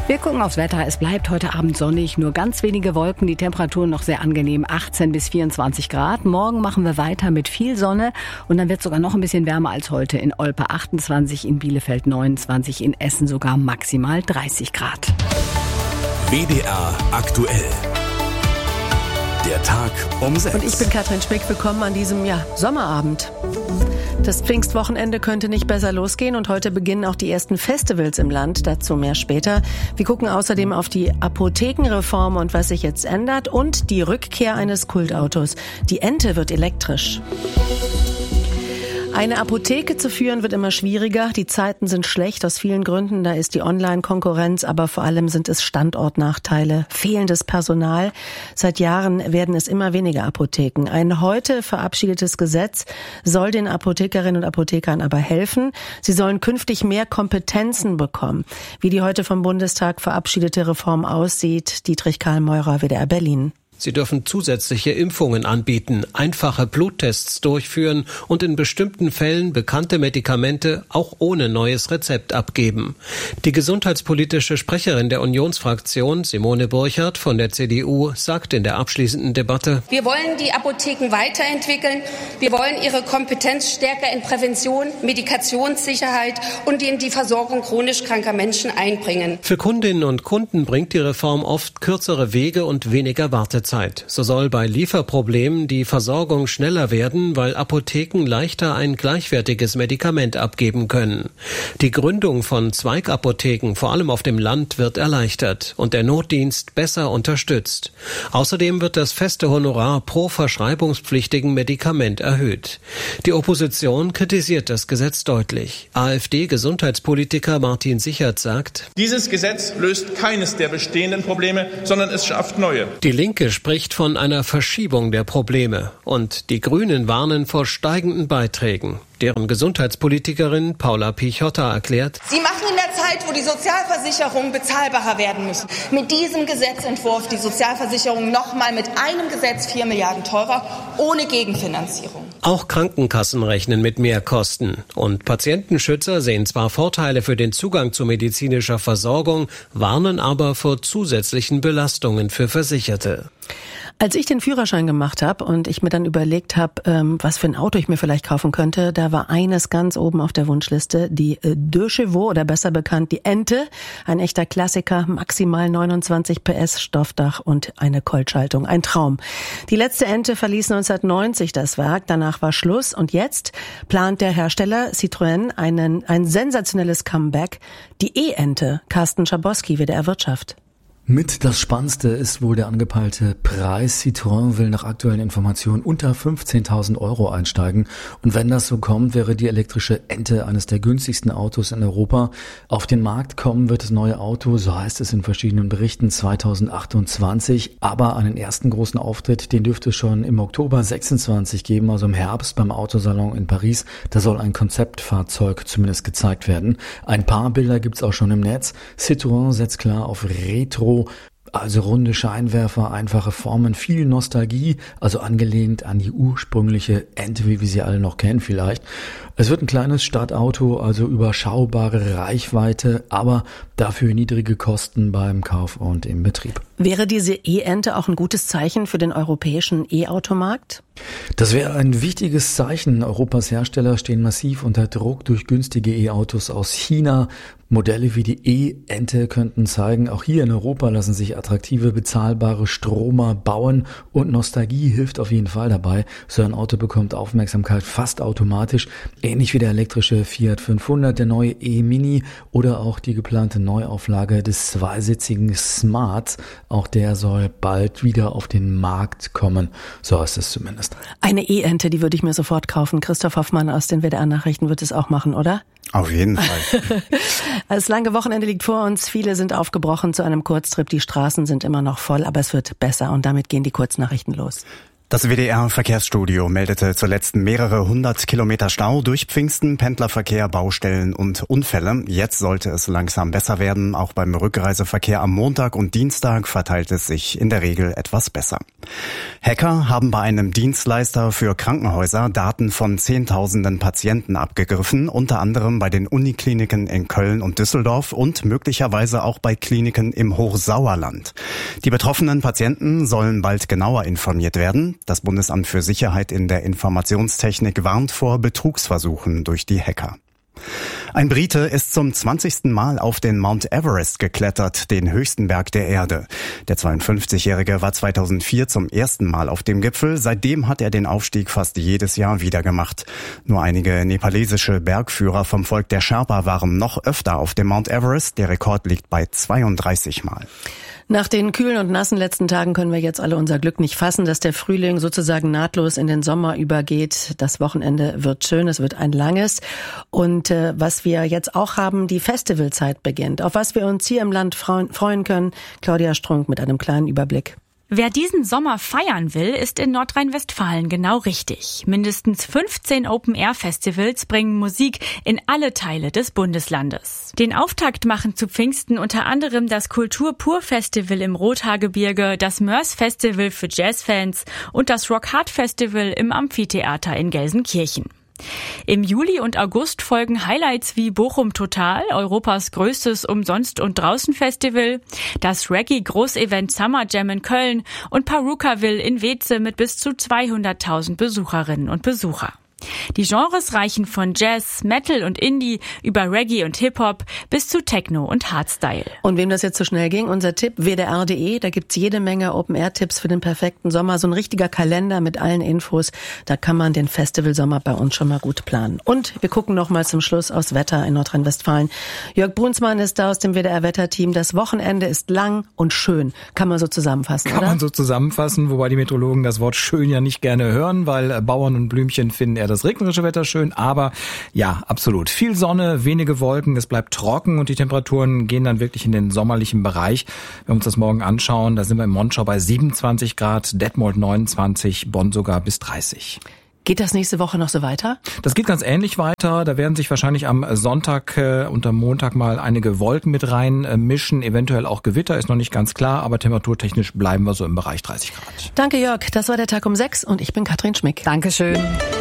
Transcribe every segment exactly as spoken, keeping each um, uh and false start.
Wir gucken aufs Wetter. Es bleibt heute Abend sonnig, nur ganz wenige Wolken, die Temperaturen noch sehr angenehm, achtzehn bis vierundzwanzig Grad. Morgen machen wir weiter mit viel Sonne und dann wird es sogar noch ein bisschen wärmer als heute. In Olpe achtundzwanzig, in Bielefeld neunundzwanzig, in Essen sogar maximal dreißig Grad. W D R aktuell. Der Tag um sechs. Und ich bin Katrin Schmick, willkommen an diesem ja, Sommerabend. Das Pfingstwochenende könnte nicht besser losgehen und heute beginnen auch die ersten Festivals im Land, dazu mehr später. Wir gucken außerdem auf die Apothekenreform und was sich jetzt ändert und die Rückkehr eines Kultautos. Die Ente wird elektrisch. Eine Apotheke zu führen wird immer schwieriger. Die Zeiten sind schlecht aus vielen Gründen. Da ist die Online-Konkurrenz, aber vor allem sind es Standortnachteile, fehlendes Personal. Seit Jahren werden es immer weniger Apotheken. Ein heute verabschiedetes Gesetz soll den Apothekerinnen und Apothekern aber helfen. Sie sollen künftig mehr Kompetenzen bekommen. Wie die heute vom Bundestag verabschiedete Reform aussieht, Dietrich Karl-Meurer, W D R Berlin. Sie dürfen zusätzliche Impfungen anbieten, einfache Bluttests durchführen und in bestimmten Fällen bekannte Medikamente auch ohne neues Rezept abgeben. Die gesundheitspolitische Sprecherin der Unionsfraktion, Simone Burchardt von der C D U, sagt in der abschließenden Debatte: Wir wollen die Apotheken weiterentwickeln. Wir wollen ihre Kompetenz stärker in Prävention, Medikationssicherheit und in die Versorgung chronisch kranker Menschen einbringen. Für Kundinnen und Kunden bringt die Reform oft kürzere Wege und weniger Wartezeit. So soll bei Lieferproblemen die Versorgung schneller werden, weil Apotheken leichter ein gleichwertiges Medikament abgeben können. Die Gründung von Zweigapotheken, vor allem auf dem Land, wird erleichtert und der Notdienst besser unterstützt. Außerdem wird das feste Honorar pro verschreibungspflichtigen Medikament erhöht. Die Opposition kritisiert das Gesetz deutlich. AfD-Gesundheitspolitiker Martin Sichert sagt: Dieses Gesetz löst keines der bestehenden Probleme, sondern es schafft neue. Die Linke spricht von einer Verschiebung der Probleme und die Grünen warnen vor steigenden Beiträgen. Deren Gesundheitspolitikerin Paula Pichotta erklärt: Sie machen in der Zeit, wo die Sozialversicherungen bezahlbarer werden müssen, mit diesem Gesetzentwurf die Sozialversicherung nochmal mit einem Gesetz vier Milliarden teurer, ohne Gegenfinanzierung. Auch Krankenkassen rechnen mit Mehrkosten. Und Patientenschützer sehen zwar Vorteile für den Zugang zu medizinischer Versorgung, warnen aber vor zusätzlichen Belastungen für Versicherte. Als ich den Führerschein gemacht habe und ich mir dann überlegt habe, ähm, was für ein Auto ich mir vielleicht kaufen könnte, da war eines ganz oben auf der Wunschliste, die äh, Deux Chevaux oder besser bekannt die Ente, ein echter Klassiker, maximal neunundzwanzig P S, Stoffdach und eine Kolbschaltung, ein Traum. Die letzte Ente verließ neunzehnhundertneunzig das Werk, danach war Schluss und jetzt plant der Hersteller Citroën einen, ein sensationelles Comeback, die E-Ente. Carsten Schabowski, W D R Wirtschaft. Mit das Spannendste ist wohl der angepeilte Preis. Citroën will nach aktuellen Informationen unter fünfzehntausend Euro einsteigen. Und wenn das so kommt, wäre die elektrische Ente eines der günstigsten Autos in Europa. Auf den Markt kommen wird das neue Auto, so heißt es in verschiedenen Berichten, zweitausendachtundzwanzig. Aber einen ersten großen Auftritt, den dürfte es schon im Oktober sechsundzwanzig geben, also im Herbst beim Autosalon in Paris. Da soll ein Konzeptfahrzeug zumindest gezeigt werden. Ein paar Bilder gibt's auch schon im Netz. Citroën setzt klar auf Retro, also runde Scheinwerfer, einfache Formen, viel Nostalgie, also angelehnt an die ursprüngliche Ente, wie wir sie alle noch kennen vielleicht. Es wird ein kleines Stadtauto, also überschaubare Reichweite, aber dafür niedrige Kosten beim Kauf und im Betrieb. Wäre diese E-Ente auch ein gutes Zeichen für den europäischen E-Automarkt? Das wäre ein wichtiges Zeichen. Europas Hersteller stehen massiv unter Druck durch günstige E-Autos aus China. Modelle wie die E-Ente könnten zeigen, auch hier in Europa lassen sich attraktive, bezahlbare Stromer bauen und Nostalgie hilft auf jeden Fall dabei. So ein Auto bekommt Aufmerksamkeit fast automatisch, ähnlich wie der elektrische Fiat fünfhundert, der neue E-Mini oder auch die geplante Neuauflage des zweisitzigen Smart. Auch der soll bald wieder auf den Markt kommen, so heißt es zumindest. Eine E-Ente, die würde ich mir sofort kaufen. Christoph Hoffmann aus den W D R-Nachrichten wird es auch machen, oder? Auf jeden Fall. Das lange Wochenende liegt vor uns. Viele sind aufgebrochen zu einem Kurztrip. Die Straßen sind immer noch voll, aber es wird besser. Und damit gehen die Kurznachrichten los. Das W D R-Verkehrsstudio meldete zuletzt mehrere hundert Kilometer Stau durch Pfingsten, Pendlerverkehr, Baustellen und Unfälle. Jetzt sollte es langsam besser werden. Auch beim Rückreiseverkehr am Montag und Dienstag verteilt es sich in der Regel etwas besser. Hacker haben bei einem Dienstleister für Krankenhäuser Daten von Zehntausenden Patienten abgegriffen, unter anderem bei den Unikliniken in Köln und Düsseldorf und möglicherweise auch bei Kliniken im Hochsauerland. Die betroffenen Patienten sollen bald genauer informiert werden. Das Bundesamt für Sicherheit in der Informationstechnik warnt vor Betrugsversuchen durch die Hacker. Ein Brite ist zum zwanzigsten Mal auf den Mount Everest geklettert, den höchsten Berg der Erde. Der zweiundfünfzigjährige war zweitausendvier zum ersten Mal auf dem Gipfel. Seitdem hat er den Aufstieg fast jedes Jahr wieder gemacht. Nur einige nepalesische Bergführer vom Volk der Sherpa waren noch öfter auf dem Mount Everest. Der Rekord liegt bei zweiunddreißig Mal. Nach den kühlen und nassen letzten Tagen können wir jetzt alle unser Glück nicht fassen, dass der Frühling sozusagen nahtlos in den Sommer übergeht. Das Wochenende wird schön, es wird ein langes. Und äh, was wir jetzt auch haben, die Festivalzeit beginnt. Auf was wir uns hier im Land freuen können, Claudia Strunk mit einem kleinen Überblick. Wer diesen Sommer feiern will, ist in Nordrhein-Westfalen genau richtig. Mindestens fünfzehn Open-Air-Festivals bringen Musik in alle Teile des Bundeslandes. Den Auftakt machen zu Pfingsten unter anderem das Kultur-Pur-Festival im Rothaargebirge, das Mörs-Festival für Jazzfans und das Rock-Hard-Festival im Amphitheater in Gelsenkirchen. Im Juli und August folgen Highlights wie Bochum Total, Europas größtes Umsonst- und Draußen-Festival, das Reggae-Großevent Summer Jam in Köln und Parukaville in Weeze mit bis zu zweihunderttausend Besucherinnen und Besucher. Die Genres reichen von Jazz, Metal und Indie über Reggae und Hip-Hop bis zu Techno und Hardstyle. Und wem das jetzt so schnell ging, unser Tipp w d r punkt d e, da gibt's jede Menge Open-Air-Tipps für den perfekten Sommer, so ein richtiger Kalender mit allen Infos, da kann man den Festivalsommer bei uns schon mal gut planen. Und wir gucken noch mal zum Schluss aufs Wetter in Nordrhein-Westfalen. Jörg Brunsmann ist da aus dem W D R-Wetterteam. Das Wochenende ist lang und schön, kann man so zusammenfassen, Kann oder? man so zusammenfassen, wobei die Meteorologen das Wort schön ja nicht gerne hören, weil Bauern und Blümchen finden eher das regnerische Wetter schön, aber ja, absolut. Viel Sonne, wenige Wolken, es bleibt trocken und die Temperaturen gehen dann wirklich in den sommerlichen Bereich. Wenn wir uns das morgen anschauen, da sind wir in Monschau bei siebenundzwanzig Grad, Detmold neunundzwanzig, Bonn sogar bis dreißig. Geht das nächste Woche noch so weiter? Das geht ganz ähnlich weiter. Da werden sich wahrscheinlich am Sonntag äh, und am Montag mal einige Wolken mit rein äh, mischen. Eventuell auch Gewitter, ist noch nicht ganz klar. Aber temperaturtechnisch bleiben wir so im Bereich dreißig Grad. Danke, Jörg. Das war der Tag um sechs und ich bin Katrin Schmick. Dankeschön.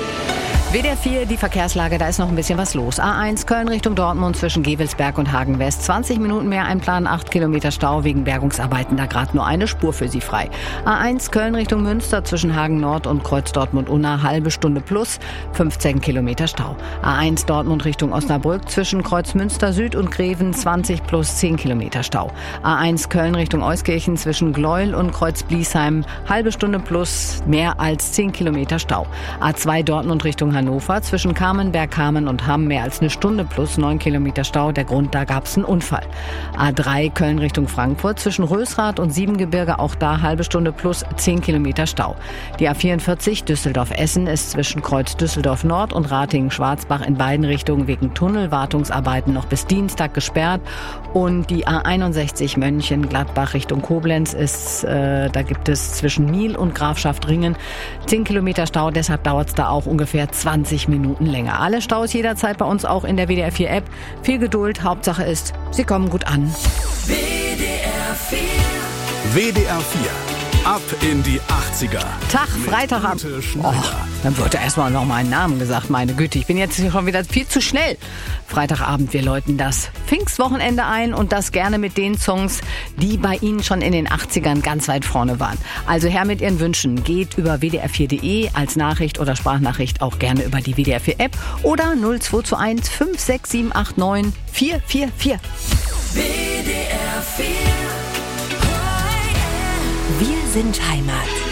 W D R vier, die Verkehrslage, da ist noch ein bisschen was los. A eins Köln Richtung Dortmund zwischen Gevelsberg und Hagen West. zwanzig Minuten mehr einplanen, acht Kilometer Stau wegen Bergungsarbeiten. Da gerade nur eine Spur für Sie frei. A eins Köln Richtung Münster zwischen Hagen Nord und Kreuz Dortmund-Unna. Halbe Stunde plus, fünfzehn Kilometer Stau. A eins Dortmund Richtung Osnabrück zwischen Kreuz Münster Süd und Greven. zwanzig plus zehn Kilometer Stau. A eins Köln Richtung Euskirchen zwischen Gleuel und Kreuz Bliesheim. Halbe Stunde plus, mehr als zehn Kilometer Stau. A zwei Dortmund Richtung Hannover zwischen Kamenberg, Kamen und Hamm mehr als eine Stunde plus neun Kilometer Stau. Der Grund, da gab es einen Unfall. A drei Köln Richtung Frankfurt zwischen Rösrath und Siebengebirge, auch da halbe Stunde plus zehn Kilometer Stau. Die A vierundvierzig Düsseldorf-Essen ist zwischen Kreuz Düsseldorf Nord und Ratingen-Schwarzbach in beiden Richtungen wegen Tunnelwartungsarbeiten noch bis Dienstag gesperrt. Und die A einundsechzig Mönchengladbach Richtung Koblenz ist, äh, da gibt es zwischen Miel und Grafschaft Ringen zehn Kilometer Stau. Deshalb dauert es da auch ungefähr zwanzig Minuten länger. Alle Staus jederzeit bei uns auch in der W D R vier App. Viel Geduld, Hauptsache ist, sie kommen gut an. W D R vier. W D R vier. Ab in die achtziger. Tag, Freitagabend. Oh, dann wird ja erstmal noch meinen Namen gesagt, meine Güte. Ich bin jetzt schon wieder viel zu schnell. Freitagabend, wir läuten das Pfingstwochenende ein und das gerne mit den Songs, die bei Ihnen schon in den achtzigern ganz weit vorne waren. Also her mit Ihren Wünschen. Geht über w d r vier punkt d e als Nachricht oder Sprachnachricht auch gerne über die W D R vier App oder null zwei zwei eins fünf sechs sieben acht neun vier vier vier. W D R vier. Wir sind Heimat.